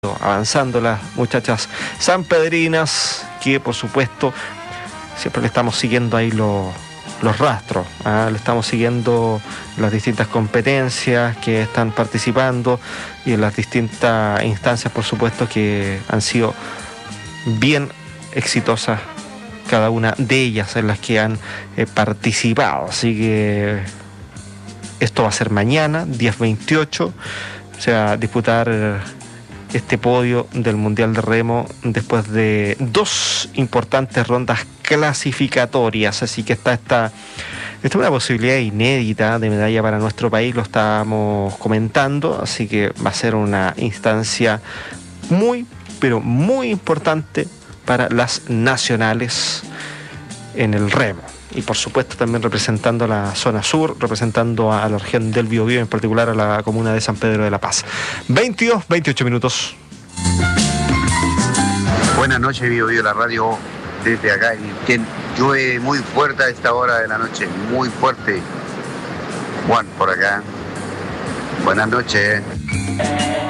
avanzando las muchachas sanpedrinas, que por supuesto siempre le estamos siguiendo ahí los rastros, le estamos siguiendo las distintas competencias que están participando y en las distintas instancias, por supuesto, que han sido bien exitosas cada una de ellas en las que han participado. Así que esto va a ser mañana, 10-28, se va a disputar este podio del Mundial de Remo después de dos importantes rondas clasificatorias. Así que esta es una posibilidad inédita de medalla para nuestro país, lo estábamos comentando, así que va a ser una instancia muy, pero muy importante para las nacionales en el remo. Y por supuesto también representando a la zona sur, representando a la región del Biobío, en particular a la comuna de San Pedro de la Paz. 28 minutos. Buenas noches, Biobío, la radio desde acá. Que llueve muy fuerte a esta hora de la noche, muy fuerte. Juan, por acá. Buenas noches.